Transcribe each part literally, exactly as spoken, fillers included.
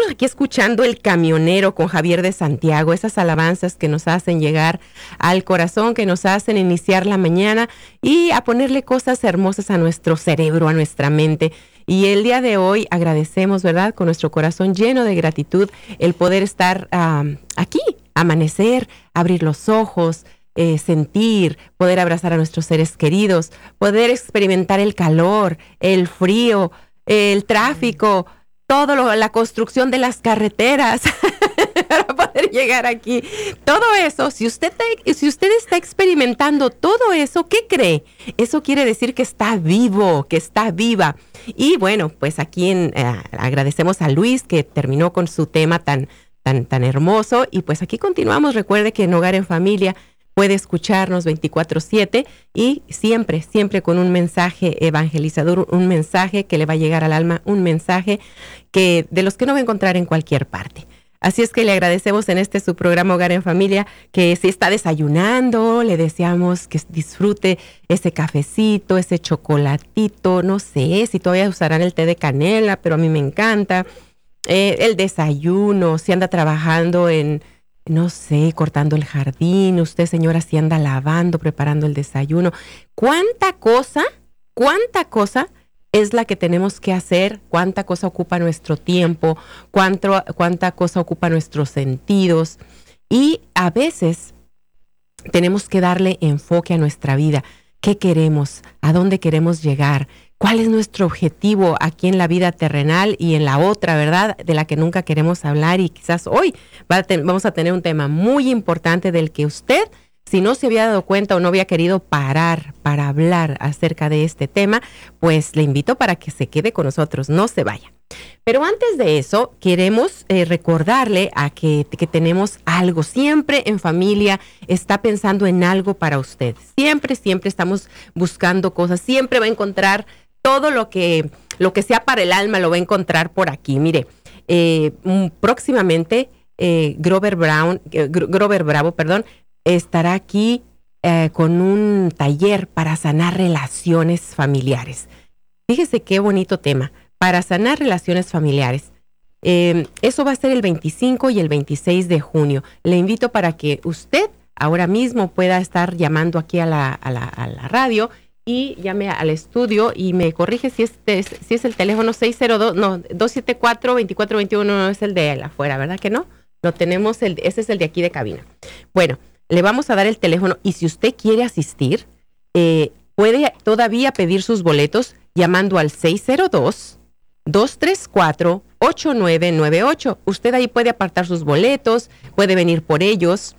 nosotros aquí escuchando El Camionero con Javier de Santiago, esas alabanzas que nos hacen llegar al corazón, que nos hacen iniciar la mañana y a ponerle cosas hermosas a nuestro cerebro, a nuestra mente. Y el día de hoy agradecemos, ¿verdad?, con nuestro corazón lleno de gratitud, el poder estar um, aquí, amanecer, abrir los ojos, eh, sentir, poder abrazar a nuestros seres queridos, poder experimentar el calor, el frío, el tráfico, todo lo, la construcción de las carreteras para poder llegar aquí. Todo eso, si usted, si usted está experimentando todo eso, ¿qué cree? Eso quiere decir que está vivo, que está viva. Y bueno, pues aquí en, eh, agradecemos a Luis que terminó con su tema tan, tan, tan hermoso. Y pues aquí continuamos. Recuerde que en Hogar en Familia puede escucharnos veinticuatro siete y siempre, siempre con un mensaje evangelizador, un mensaje que le va a llegar al alma, un mensaje que de los que no va a encontrar en cualquier parte. Así es que le agradecemos en este su programa Hogar en Familia, que si está desayunando, le deseamos que disfrute ese cafecito, ese chocolatito, no sé si todavía usarán el té de canela, pero a mí me encanta. Eh, el desayuno, si anda trabajando en, no sé, cortando el jardín, usted señora si anda lavando, preparando el desayuno. ¿Cuánta cosa, cuánta cosa es la que tenemos que hacer? ¿Cuánta cosa ocupa nuestro tiempo? ¿Cuánto, cuánta cosa ocupa nuestros sentidos? Y a veces tenemos que darle enfoque a nuestra vida. ¿Qué queremos? ¿A dónde queremos llegar? ¿Cuál es nuestro objetivo aquí en la vida terrenal y en la otra, verdad? De la que nunca queremos hablar, y quizás hoy va a ten, vamos a tener un tema muy importante del que usted, si no se había dado cuenta o no había querido parar para hablar acerca de este tema, pues le invito para que se quede con nosotros, no se vaya. Pero antes de eso, queremos eh, recordarle a que, que tenemos algo. Siempre en familia está pensando en algo para usted. Siempre, siempre estamos buscando cosas. Siempre va a encontrar todo lo que, lo que sea para el alma, lo va a encontrar por aquí. Mire, eh, próximamente eh, Grover Brown, eh, Grover Bravo, perdón, estará aquí eh, con un taller para sanar relaciones familiares. Fíjese qué bonito tema, para sanar relaciones familiares. Eh, eso va a ser el veinticinco y el veintiséis de junio. Le invito para que usted ahora mismo pueda estar llamando aquí a la, a la, a la radio y llame al estudio y me corrige si, este es, si es el teléfono seis cero dos, no, dos siete cuatro, veinticuatro veintiuno, no es el de afuera, ¿verdad que no? Lo tenemos, el, ese es el de aquí de cabina. Bueno, le vamos a dar el teléfono y si usted quiere asistir, eh, puede todavía pedir sus boletos llamando al seis cero dos, dos tres cuatro, ocho nueve nueve ocho. Usted ahí puede apartar sus boletos, puede venir por ellos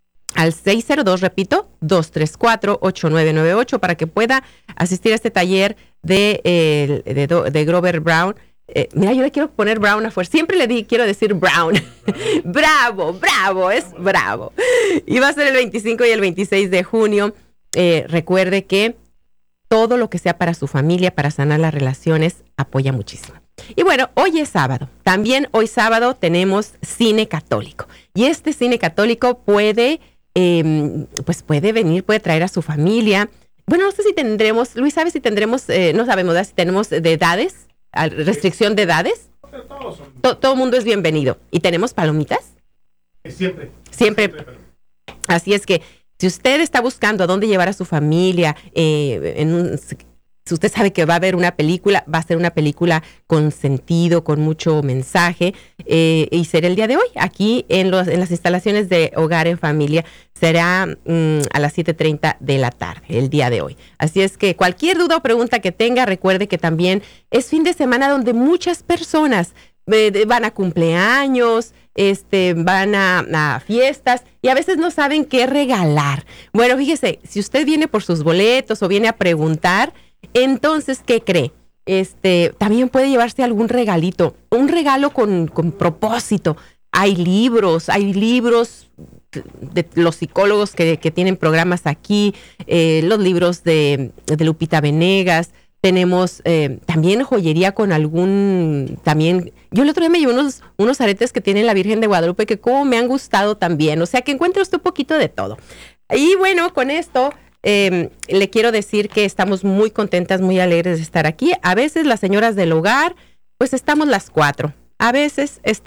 al seis cero dos, repito, dos tres cuatro, ocho nueve nueve ocho para que pueda asistir a este taller de, eh, de, de Grover Brown. Eh, mira, yo le quiero poner Brown afuera. Siempre le di, quiero decir Brown. Bravo, bravo, es bravo. Y va a ser el veinticinco y el veintiséis de junio. Eh, recuerde que todo lo que sea para su familia, para sanar las relaciones, apoya muchísimo. Y bueno, hoy es sábado. También hoy sábado tenemos cine católico. Y este cine católico puede, eh, pues puede venir, puede traer a su familia. Bueno, no sé si tendremos, Luis, ¿sabes si tendremos, eh, no sabemos, ¿verdad? Si tenemos de edades? ¿Restricción de edades? Todo, todo mundo es bienvenido. ¿Y tenemos palomitas? Siempre. Siempre. Siempre. Así es que si usted está buscando a dónde llevar a su familia, eh, en un, si usted sabe que va a haber una película, va a ser una película con sentido, con mucho mensaje, eh, y será el día de hoy, aquí en, los, en las instalaciones de Hogar en Familia. Será mm, a las siete treinta de la tarde, el día de hoy. Así es que cualquier duda o pregunta que tenga, recuerde que también es fin de semana donde muchas personas eh, van a cumpleaños, este, van a, a fiestas y a veces no saben qué regalar. Bueno, fíjese, si usted viene por sus boletos o viene a preguntar, entonces, ¿qué cree? Este, también puede llevarse algún regalito, un regalo con, con propósito. Hay libros, hay libros de los psicólogos que, que tienen programas aquí, eh, los libros de, de Lupita Venegas. Tenemos eh, también joyería con algún, también, yo el otro día me llevé unos, unos aretes que tiene la Virgen de Guadalupe que como me han gustado también, o sea que encuentra usted un poquito de todo. Y bueno, con esto eh, le quiero decir que estamos muy contentas, muy alegres de estar aquí. A veces las señoras del hogar, pues estamos las cuatro, a veces